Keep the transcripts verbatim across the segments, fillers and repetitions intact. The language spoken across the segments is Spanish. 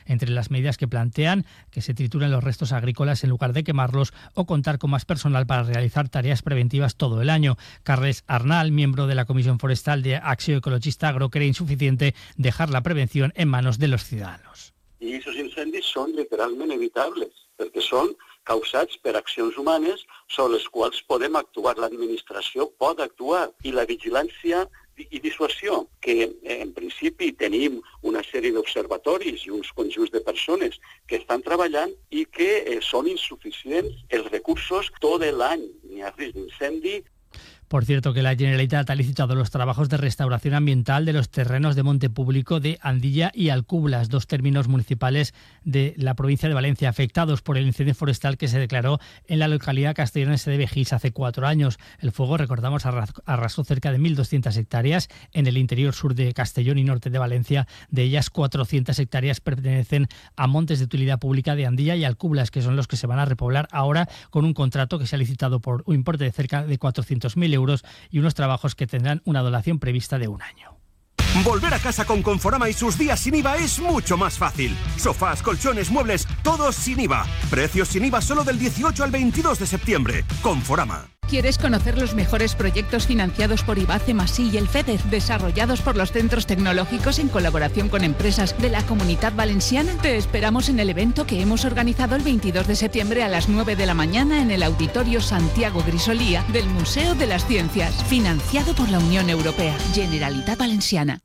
Entre las medidas que plantean, que se trituren los restos agrícolas en lugar de quemarlos o contar con más personal para realizar tareas preventivas todo el año. Carles Arnal, miembro de la Comisión Forestal de Acció Ecologista Agro, cree insuficiente dejar la prevención en manos de los ciudadanos. I aquests incendis són literalment evitables, perquè són causats per accions humanes sobre les quals podem actuar, l'administració pot actuar, i la vigilància i dissuasió, que en principi tenim una sèrie d'observatoris i uns conjunts de persones que estan treballant i que eh, són insuficients els recursos tot l'any, n'hi ha risc d'incendi. Por cierto, que la Generalitat ha licitado los trabajos de restauración ambiental de los terrenos de monte público de Andilla y Alcublas, dos términos municipales de la provincia de Valencia, afectados por el incendio forestal que se declaró en la localidad castellonense de Vejís hace cuatro años. El fuego, recordamos, arrasó cerca de mil doscientas hectáreas en el interior sur de Castellón y norte de Valencia. De ellas, cuatrocientas hectáreas pertenecen a montes de utilidad pública de Andilla y Alcublas, que son los que se van a repoblar ahora con un contrato que se ha licitado por un importe de cerca de cuatrocientos mil euros y unos trabajos que tendrán una duración prevista de un año. Volver a casa con Conforama y sus días sin I V A es mucho más fácil. Sofás, colchones, muebles, todos sin I V A. Precios sin I V A solo del dieciocho al veintidós de septiembre. Conforama. ¿Quieres conocer los mejores proyectos financiados por IBACE, Masí y el FEDER, desarrollados por los centros tecnológicos en colaboración con empresas de la Comunitat Valenciana? Te esperamos en el evento que hemos organizado el veintidós de septiembre a las nueve de la mañana en el Auditorio Santiago Grisolía del Museo de las Ciencias, financiado por la Unión Europea. Generalitat Valenciana.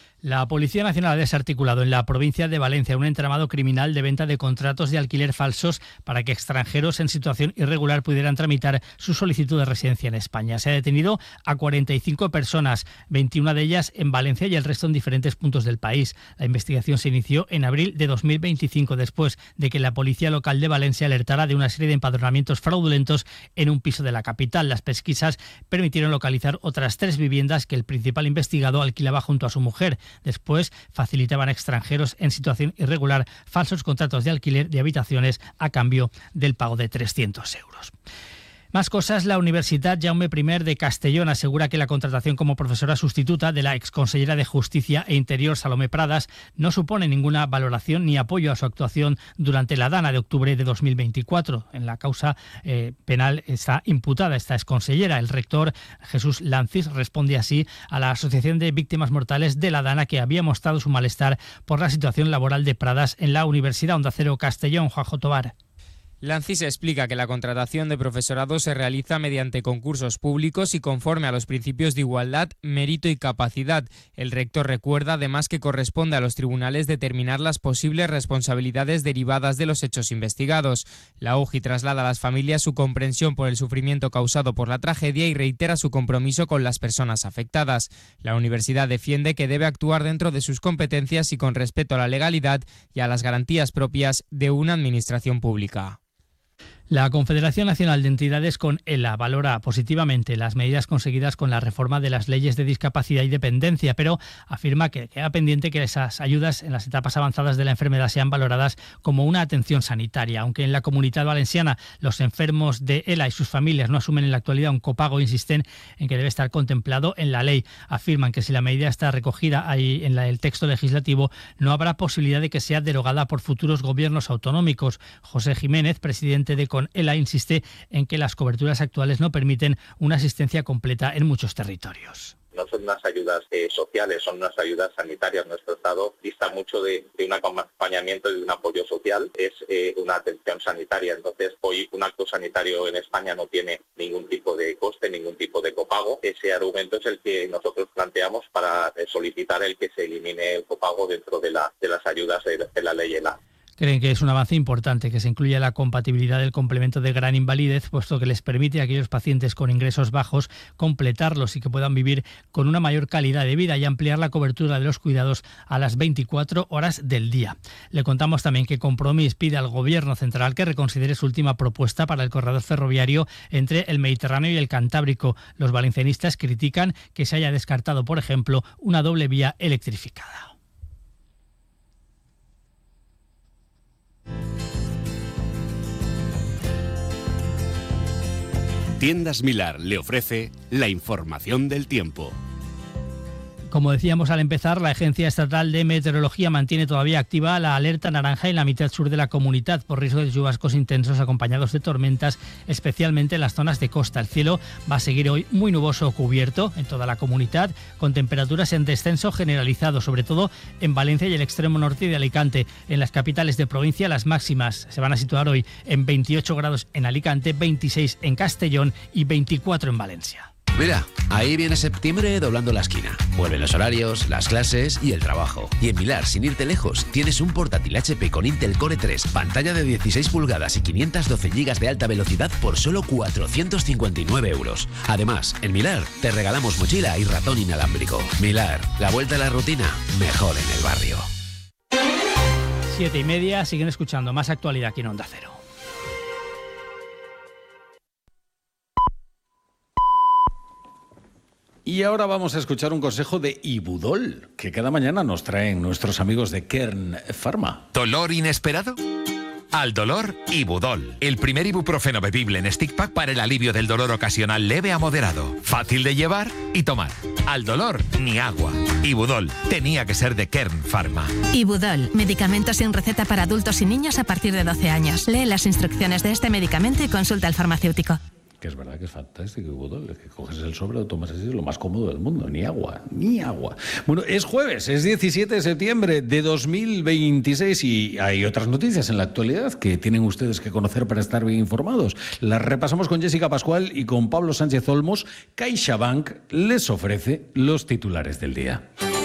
La Policía Nacional ha desarticulado en la provincia de Valencia un entramado criminal de venta de contratos de alquiler falsos para que extranjeros en situación irregular pudieran tramitar su solicitud de residencia en España. Se ha detenido a cuarenta y cinco personas, veintiuna de ellas en Valencia y el resto en diferentes puntos del país. La investigación se inició en abril de dos mil veinticinco, después de que la Policía Local de Valencia alertara de una serie de empadronamientos fraudulentos en un piso de la capital. Las pesquisas permitieron localizar otras tres viviendas que el principal investigado alquilaba junto a su mujer. Después facilitaban a extranjeros en situación irregular falsos contratos de alquiler de habitaciones a cambio del pago de trescientos euros. Más cosas, la Universitat Jaume I de Castellón asegura que la contratación como profesora sustituta de la exconsellera de Justicia e Interior, Salomé Pradas, no supone ninguna valoración ni apoyo a su actuación durante la Dana de octubre de dos mil veinticuatro. En la causa eh, penal está imputada esta exconsellera. El rector Jesús Lancis responde así a la Asociación de Víctimas Mortales de la Dana, que había mostrado su malestar por la situación laboral de Pradas en la Universidad. Onda Cero Castellón, Juanjo Tobar. Lancis explica que la contratación de profesorado se realiza mediante concursos públicos y conforme a los principios de igualdad, mérito y capacidad. El rector recuerda además que corresponde a los tribunales determinar las posibles responsabilidades derivadas de los hechos investigados. La U J I traslada a las familias su comprensión por el sufrimiento causado por la tragedia y reitera su compromiso con las personas afectadas. La universidad defiende que debe actuar dentro de sus competencias y con respeto a la legalidad y a las garantías propias de una administración pública. La Confederación Nacional de Entidades con ELA valora positivamente las medidas conseguidas con la reforma de las leyes de discapacidad y dependencia, pero afirma que queda pendiente que esas ayudas en las etapas avanzadas de la enfermedad sean valoradas como una atención sanitaria. Aunque en la Comunitat Valenciana los enfermos de ELA y sus familias no asumen en la actualidad un copago, insisten en que debe estar contemplado en la ley. Afirman que si la medida está recogida ahí en la, el texto legislativo, no habrá posibilidad de que sea derogada por futuros gobiernos autonómicos. José Jiménez, presidente de Con ELA, insiste en que las coberturas actuales no permiten una asistencia completa en muchos territorios. No son unas ayudas eh, sociales, son unas ayudas sanitarias. Nuestro Estado dista mucho de, de un acompañamiento y de un apoyo social, es eh, una atención sanitaria. Entonces, hoy un acto sanitario en España no tiene ningún tipo de coste, ningún tipo de copago. Ese argumento es el que nosotros planteamos para eh, solicitar el que se elimine el copago dentro de, la, de las ayudas de, de la ley ELA. Creen que es un avance importante que se incluya la compatibilidad del complemento de gran invalidez, puesto que les permite a aquellos pacientes con ingresos bajos completarlos y que puedan vivir con una mayor calidad de vida y ampliar la cobertura de los cuidados a las veinticuatro horas del día. Le contamos también que Compromís pide al Gobierno central que reconsidere su última propuesta para el corredor ferroviario entre el Mediterráneo y el Cantábrico. Los valencianistas critican que se haya descartado, por ejemplo, una doble vía electrificada. Tiendas Milar le ofrece la información del tiempo. Como decíamos al empezar, la Agencia Estatal de Meteorología mantiene todavía activa la alerta naranja en la mitad sur de la comunidad por riesgo de chubascos intensos acompañados de tormentas, especialmente en las zonas de costa. El cielo va a seguir hoy muy nuboso o cubierto en toda la comunidad, con temperaturas en descenso generalizado, sobre todo en Valencia y el extremo norte de Alicante. En las capitales de provincia, las máximas se van a situar hoy en veintiocho grados en Alicante, veintiséis en Castellón y veinticuatro en Valencia. Mira, ahí viene septiembre doblando la esquina. Vuelven los horarios, las clases y el trabajo. Y en Milar, sin irte lejos, tienes un portátil H P con Intel Core tres, pantalla de dieciséis pulgadas y quinientas doce gigas de alta velocidad por solo cuatrocientos cincuenta y nueve euros. Además, en Milar te regalamos mochila y ratón inalámbrico. Milar, la vuelta a la rutina, mejor en el barrio. Siete y media, siguen escuchando más actualidad aquí en Onda Cero. Y ahora vamos a escuchar un consejo de Ibudol, que cada mañana nos traen nuestros amigos de Kern Pharma. ¿Dolor inesperado? Al dolor, Ibudol. El primer ibuprofeno bebible en stick pack para el alivio del dolor ocasional leve a moderado. Fácil de llevar y tomar. Al dolor, ni agua. Ibudol. Tenía que ser de Kern Pharma. Ibudol. Medicamento sin receta para adultos y niños a partir de doce años. Lee las instrucciones de este medicamento y consulta al farmacéutico. Que es verdad que es fantástico, Ibudol. Es que coges el sobre, lo tomas así, es lo más cómodo del mundo. Ni agua, ni agua. Bueno, es jueves, es diecisiete de septiembre de dos mil veintiséis y hay otras noticias en la actualidad que tienen ustedes que conocer para estar bien informados. Las repasamos con Jessica Pascual y con Pablo Sánchez Olmos. CaixaBank les ofrece los titulares del día.